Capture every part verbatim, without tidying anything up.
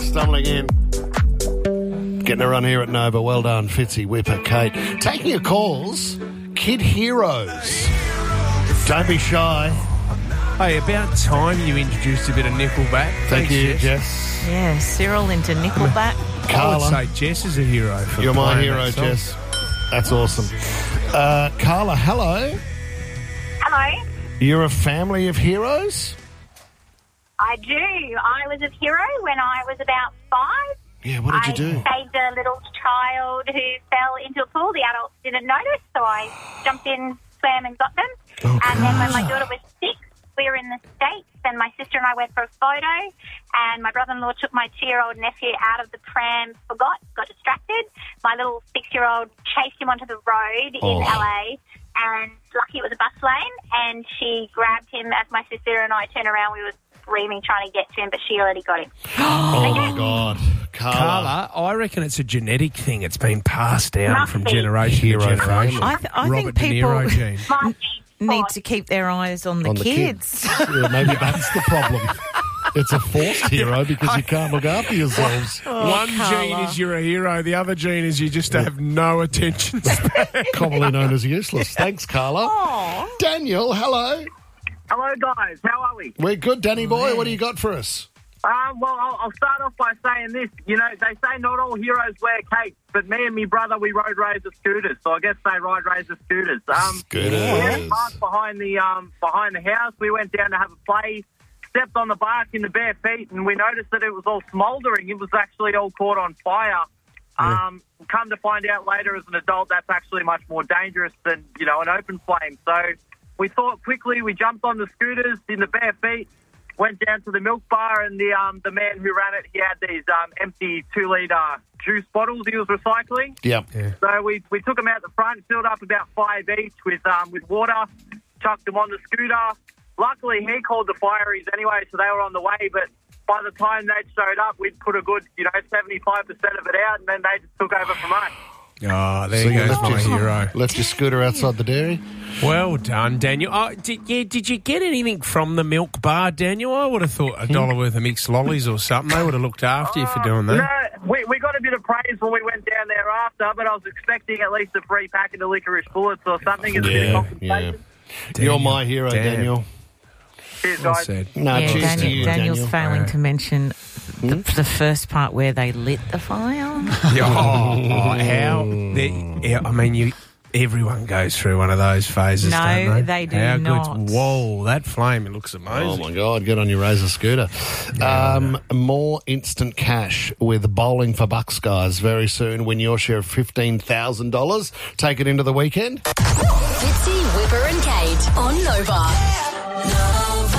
stumbling in. Getting a run here at Nova. Well done, Fitzy, Whipper, Kate. Taking your calls, Kid Heroes. Don't be shy. Hey, about time you introduced a bit of Nickelback. Thank Thanks, you, Jess. Jess. Yeah, Cyril into Nickelback. Carla. I would say Jess is a hero for You're my playing hero, that song. Jess. That's awesome. Uh, Carla, hello. Hello. You're a family of heroes? I do. I was a hero when I was about five. Yeah, what did you do? I saved a little child who fell into a pool. The adults didn't notice, so I jumped in, swam and got them. Oh, and then when my daughter was six, we were in the States, and my sister and I went for a photo, and my brother-in-law took my two-year-old nephew out of the pram, forgot, got distracted. My little six-year-old chased him onto the road Oh. in L A, and lucky it was a bus lane, and she grabbed him as my sister and I turned around. We were screaming, trying to get to him, but she already got him. Oh, my God. Carla. Carla, I reckon it's a genetic thing. It's been passed down Must from be. generation Hero to generation. I, th- I Robert think people De Niro gene. My need to keep their eyes on the On the kids. kids. Yeah, maybe that's the problem. It's a forced hero because you can't look after yourselves. One gene Carla. is you're a hero. The other gene is you just have no attention span. Commonly known as useless. Thanks, Carla. Aw. Daniel, hello. Hello, guys. How are we? We're good, Danny boy. What do you got for us? Um, well, I'll, I'll start off by saying this. You know, they say not all heroes wear capes, but me and my brother, we rode Razor scooters, so I guess they ride Razor scooters. Um, Scooters. We had a park behind the um, behind the house. We went down to have a play, stepped on the bark in the bare feet, and we noticed that it was all smouldering. It was actually all caught on fire. Um, come to find out later as an adult, that's actually much more dangerous than, you know, an open flame. So we thought quickly, we jumped on the scooters in the bare feet, went down to the milk bar, and the um, the man who ran it, he had these um, empty two-litre juice bottles he was recycling. Yep. Yeah. So we we took them out the front, filled up about five each with um, with water, chucked them on the scooter. Luckily, he called the fireys anyway, so they were on the way. But by the time they showed up, we'd put a good, you know, seventy-five percent of it out, and then they just took over from us. Oh, there So you you go, left my your, hero. left your scooter outside the dairy? Well done, Daniel. Oh, did, yeah, did you get anything from the milk bar, Daniel? I would have thought a dollar worth of mixed lollies or something. They would have looked after you for doing that. No, we, we got a bit of praise when we went down there after, but I was expecting at least a free packet of licorice bullets or something as a bit of Yeah, compensation. yeah. You're my hero, Damn. Daniel. Cheers, Well guys. said. No, Yeah, cheers to Daniel, you, Daniel's Daniel. failing Uh, to mention the, the first part where they lit the fire. Yeah, oh, oh, how? they- yeah, I mean, you. Everyone goes through one of those phases. No, don't they? they do how not. Good, whoa, that flame! It looks Oh, amazing. my God. Get on your Razor scooter. Um, more instant cash with Bowling for Bucks, guys. Very soon. Win your share of fifteen thousand dollars. Take it into the weekend. Fitzy, Whipper and Kate on Nova.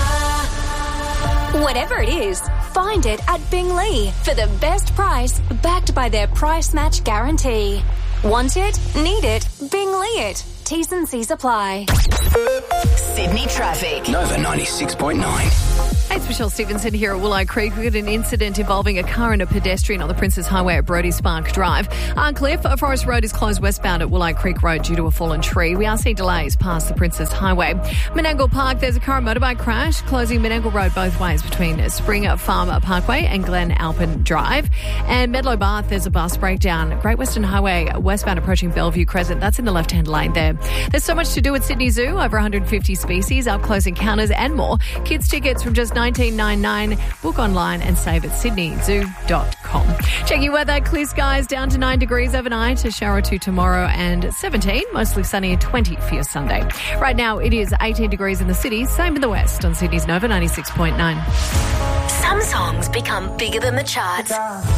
Nova. Whatever it is, find it at Bingley for the best price, backed by their price match guarantee. Want it? Need it? Bingley it. T's and C's apply. Sydney traffic. Nova ninety-six point nine. Hey, it's Michelle Stevenson here at Willow Creek. We had an incident involving a car and a pedestrian on the Princess Highway at Brodie Spark Drive. Arncliffe, Forest Road is closed westbound at Willow Creek Road due to a fallen tree. We are seeing delays past the Princess Highway. Menangle Park, there's a car and motorbike crash closing Menangle Road both ways between Spring Farm Parkway and Glen Alpin Drive. And Medlow Bath, there's a bus breakdown. Great Western Highway westbound approaching Bellevue Crescent. That's in the left-hand lane there. There's so much to do at Sydney Zoo, over one hundred fifty species, up-close encounters and more. Kids tickets from just nineteen ninety-nine. Book online and save at sydney zoo dot com. Checking weather, clear skies down to nine degrees overnight, a shower or two tomorrow and seventeen, mostly sunny and twenty for your Sunday. Right now it is eighteen degrees in the city, same in the west on Sydney's Nova ninety-six point nine. Some songs become bigger than the charts.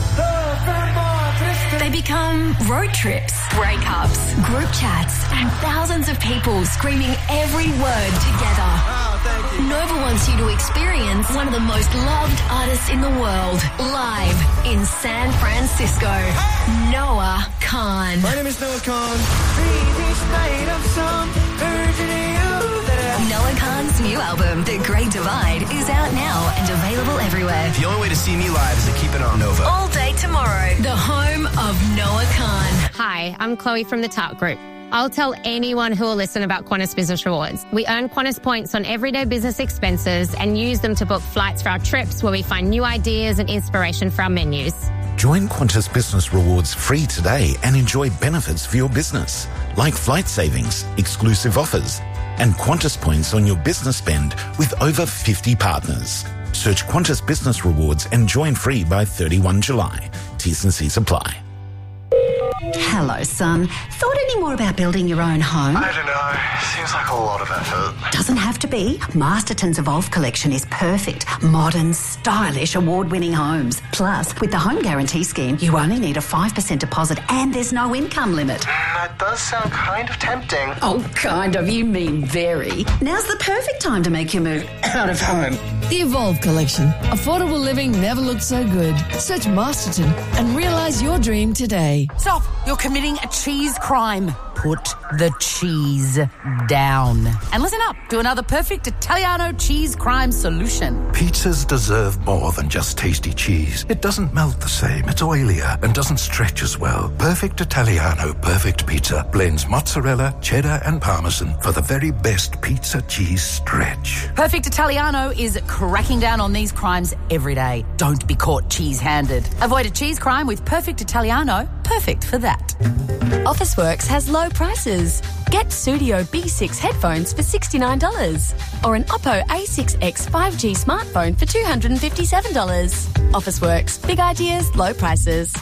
They become road trips, breakups, group chats, and thousands of people screaming every word together. Nova wants you to experience one of the most loved artists in the world, live in San Francisco. Noah Khan. My name is Noah Khan. Noah Khan's new album, The Great Divide, is out now and available everywhere. The only way to see me live is to keep it on Nova. All day tomorrow, the home of Noah Khan. Hi, I'm Chloe from the Top Group. I'll tell anyone who will listen about Qantas Business Rewards. We earn Qantas points on everyday business expenses and use them to book flights for our trips where we find new ideas and inspiration for our menus. Join Qantas Business Rewards free today and enjoy benefits for your business, like flight savings, exclusive offers, and Qantas points on your business spend with over fifty partners. Search Qantas Business Rewards and join free by thirty-first of July. T's and C's apply. Hello, son. Thought any more about building your own home? I don't know. Seems like a lot of effort. Doesn't have to be. Masterton's Evolve collection is perfect. Modern, stylish, award-winning homes. Plus, with the Home Guarantee Scheme, you only need a five percent deposit and there's no income limit. That does sound kind of tempting. Oh, kind of. You mean very. Now's the perfect time to make your move out of home. The Evolve collection. Affordable living never looked so good. Search Masterton and realise your dream today. Stop! You're committing a cheese crime. Put the cheese down. And listen up to another perfect Italiano cheese crime solution. Pizzas deserve more than just tasty cheese. It doesn't melt the same, it's oilier, and doesn't stretch as well. Perfect Italiano Perfect Pizza blends mozzarella, cheddar, and parmesan for the very best pizza cheese stretch. Perfect Italiano is cracking down on these crimes every day. Don't be caught cheese-handed. Avoid a cheese crime with Perfect Italiano. Perfect for that. Officeworks has low prices. Get Studio B six headphones for sixty-nine dollars or an Oppo A six X five G smartphone for two hundred fifty-seven dollars. Officeworks. Big ideas, low prices.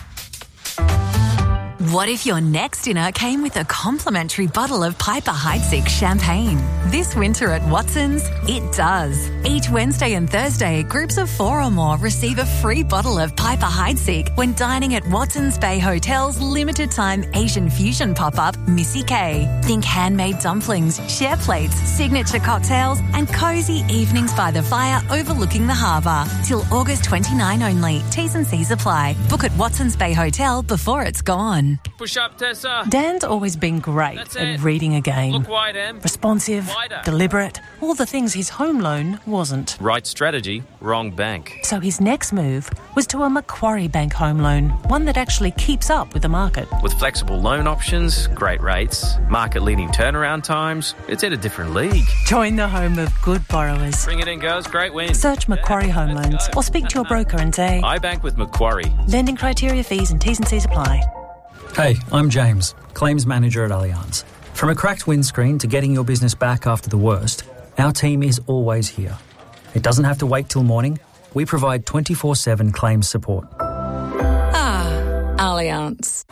What if your next dinner came with a complimentary bottle of Piper Heidsieck champagne? This winter at Watson's, it does. Each Wednesday and Thursday, groups of four or more receive a free bottle of Piper Heidsieck when dining at Watson's Bay Hotel's limited-time Asian fusion pop-up, Missy K. Think handmade dumplings, share plates, signature cocktails, and cosy evenings by the fire overlooking the harbour. Till August twenty-ninth only. T's and C's apply. Book at Watson's Bay Hotel before it's gone. Push up, Tessa. Dan's always been great That's at it. reading a game. Look wide, Em. Responsive, Wider. deliberate, all the things his home loan wasn't. Right strategy, wrong bank. So his next move was to a Macquarie Bank home loan, one that actually keeps up with the market. With flexible loan options, great rates, market-leading turnaround times, it's at a different league. Join the home of good borrowers. Bring it in, girls. Great win. Search Macquarie Home Loans or speak to your broker and say, I bank with Macquarie. Lending criteria, fees and T's and C's apply. Hey, I'm James, Claims Manager at Allianz. From a cracked windscreen to getting your business back after the worst, our team is always here. It doesn't have to wait till morning. We provide twenty-four seven claims support. Ah, Allianz.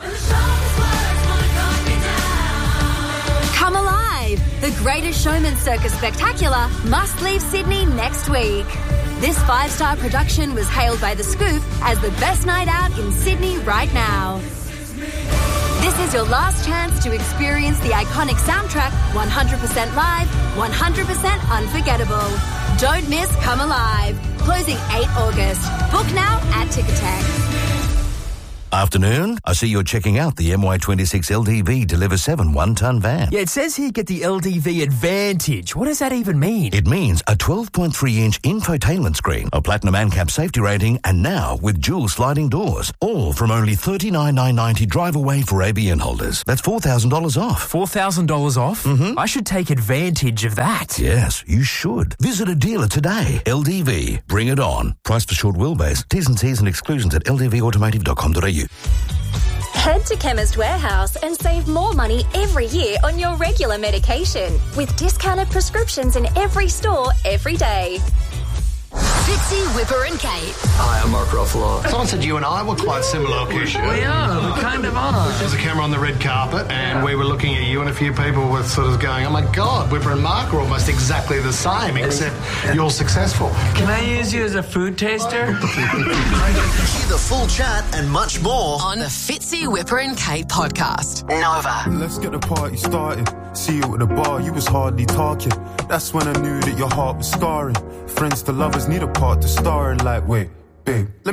Come alive! The Greatest Showman Circus Spectacular must leave Sydney next week. This five-star production was hailed by The Scoop as the best night out in Sydney right now. This is your last chance to experience the iconic soundtrack one hundred percent live, one hundred percent unforgettable. Don't miss Come Alive. Closing the eighth of August. Book now at Ticketek. Afternoon. I see you're checking out the M Y twenty-six L D V Deliver seven one-ton van. Yeah, it says here get the L D V Advantage. What does that even mean? It means a twelve point three inch infotainment screen, a platinum ANCAP safety rating, and now with dual sliding doors. All from only thirty-nine thousand nine hundred ninety drive away for A B N holders. That's four thousand dollars off. four thousand dollars off? Mm-hmm. I should take advantage of that. Yes, you should. Visit a dealer today. L D V. Bring it on. Price for short wheelbase. T's and C's and exclusions at l d v automotive dot com dot a u. Head to Chemist Warehouse and save more money every year on your regular medication with discounted prescriptions in every store every day. Fitzy, Whipper and Kate. Hi, I'm Mark Ruffalo. Someone said you and I were quite similar, Keisha. We are, we kind of are. There's a camera on the red carpet, and we were looking at you, and a feu people were sort of going, oh my God, Whipper and Mark are almost exactly the same, except you're successful. Can I use you as a food taster? Hear the full chat and much more on the Fitzy, Whipper and Kate podcast. Nova. Let's get the party started. See you at the bar, you was hardly talking. That's when I knew that your heart was scarring. Friends to lovers need a part to star in, like, wait, babe. Let